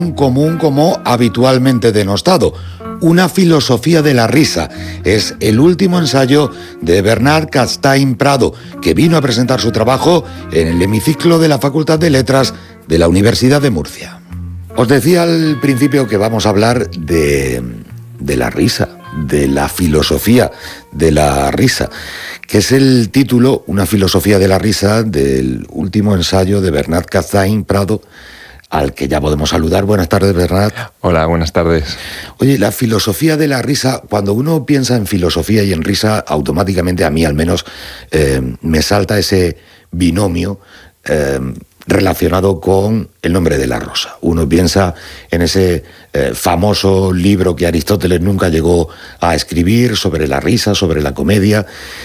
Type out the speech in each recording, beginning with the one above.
Común como habitualmente denostado. Una filosofía de la risa. Es el último ensayo de Bernard Castaing Prado, que vino a presentar su trabajo en el hemiciclo de la Facultad de Letras de la Universidad de Murcia. Os decía al principio que vamos a hablar de la risa, de la filosofía de la risa, que es el título, Una filosofía de la risa, del último ensayo de Bernard Castaing Prado, al que ya podemos saludar. Buenas tardes, Bernard. Hola, buenas tardes. Oye, la filosofía de la risa, cuando uno piensa en filosofía y en risa, automáticamente, a mí al menos, me salta ese binomio relacionado con el nombre de la rosa. Uno piensa en ese famoso libro que Aristóteles nunca llegó a escribir sobre la risa, sobre la comedia.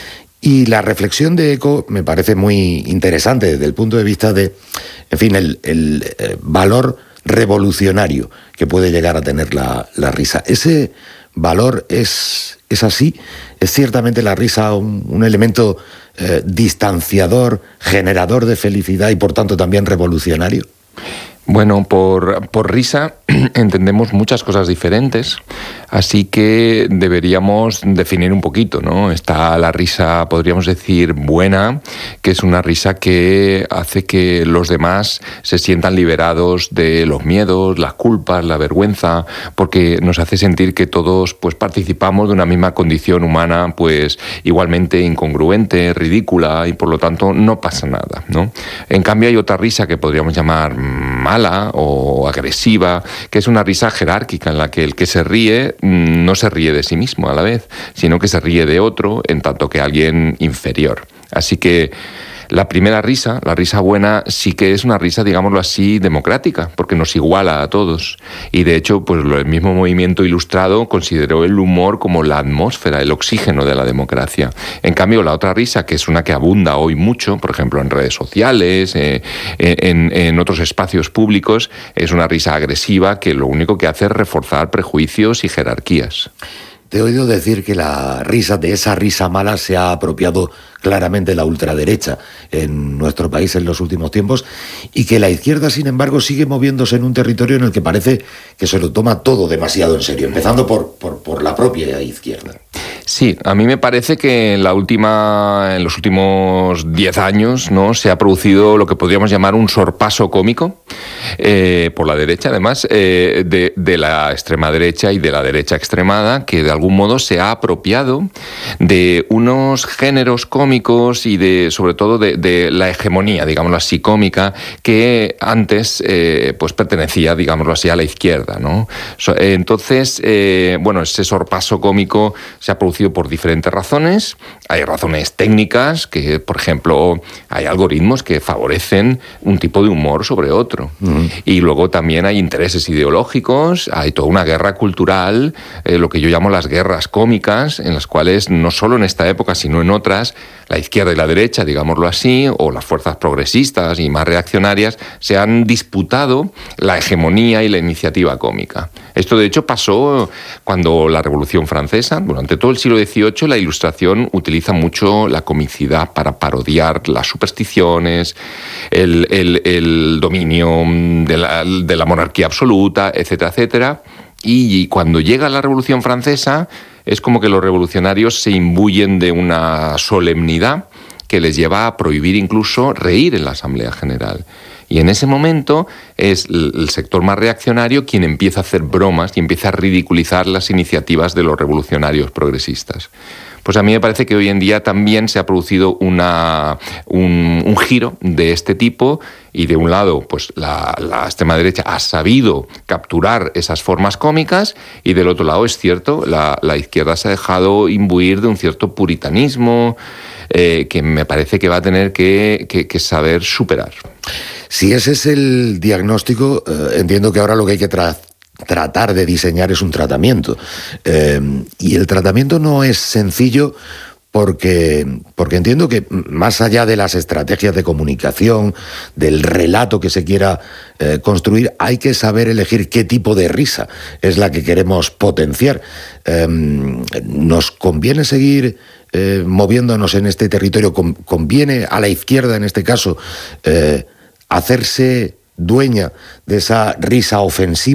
Y la reflexión de Eco me parece muy interesante desde el punto de vista de, en fin, el valor revolucionario que puede llegar a tener la risa. Ese valor es así. Es ciertamente la risa un elemento distanciador, generador de felicidad y por tanto también revolucionario. Bueno, por risa entendemos muchas cosas diferentes, así que deberíamos definir un poquito, ¿no? Está la risa, podríamos decir, buena, que es una risa que hace que los demás se sientan liberados de los miedos, las culpas, la vergüenza, porque nos hace sentir que todos pues participamos de una misma condición humana, pues igualmente incongruente, ridícula, y por lo tanto no pasa nada, ¿no? En cambio hay otra risa que podríamos llamar mala o agresiva, que es una risa jerárquica en la que el que se ríe no se ríe de sí mismo a la vez, sino que se ríe de otro en tanto que alguien inferior. Así que la primera risa, la risa buena, sí que es una risa, digámoslo así, democrática, porque nos iguala a todos. Y de hecho, pues el mismo movimiento ilustrado consideró el humor como la atmósfera, el oxígeno de la democracia. En cambio, la otra risa, que es una que abunda hoy mucho, por ejemplo, en redes sociales, en otros espacios públicos, es una risa agresiva que lo único que hace es reforzar prejuicios y jerarquías. Te he oído decir que de esa risa mala se ha apropiado claramente la ultraderecha en nuestro país en los últimos tiempos y que la izquierda, sin embargo, sigue moviéndose en un territorio en el que parece que se lo toma todo demasiado en serio, empezando por la propia izquierda. Sí, a mí me parece que en los últimos 10 años, ¿no?, se ha producido lo que podríamos llamar un sorpaso cómico por la derecha, además, de la extrema derecha y de la derecha extremada, que de algún modo se ha apropiado de unos géneros cómicos y sobre todo de la hegemonía, digámoslo así, cómica, que antes pues pertenecía, digámoslo así, a la izquierda, ¿no? Entonces, bueno, ese sorpaso cómico se ha producido por diferentes razones. Hay razones técnicas, que por ejemplo hay algoritmos que favorecen un tipo de humor sobre otro. Y luego también hay intereses ideológicos, hay toda una guerra cultural, lo que yo llamo las guerras cómicas, en las cuales no solo en esta época, sino en otras, la izquierda y la derecha, digámoslo así, o las fuerzas progresistas y más reaccionarias, se han disputado la hegemonía y la iniciativa cómica. Esto de hecho pasó cuando la Revolución Francesa, durante todo el siglo XVIII, la Ilustración utiliza mucho la comicidad para parodiar las supersticiones, el dominio de la monarquía absoluta, etcétera, etcétera. Y cuando llega la Revolución Francesa, es como que los revolucionarios se imbuyen de una solemnidad que les lleva a prohibir incluso reír en la Asamblea General. Y en ese momento es el sector más reaccionario quien empieza a hacer bromas y empieza a ridiculizar las iniciativas de los revolucionarios progresistas. Pues a mí me parece que hoy en día también se ha producido un giro de este tipo y de un lado pues la extrema derecha ha sabido capturar esas formas cómicas y del otro lado es cierto, la izquierda se ha dejado imbuir de un cierto puritanismo que me parece que va a tener que saber superar. Si ese es el diagnóstico, entiendo que ahora lo que hay que tratar de diseñar es un tratamiento. Y el tratamiento no es sencillo porque entiendo que más allá de las estrategias de comunicación, del relato que se quiera construir, hay que saber elegir qué tipo de risa es la que queremos potenciar. ¿Nos conviene seguir moviéndonos en este territorio? ¿Conviene a la izquierda, en este caso, hacerse dueña de esa risa ofensiva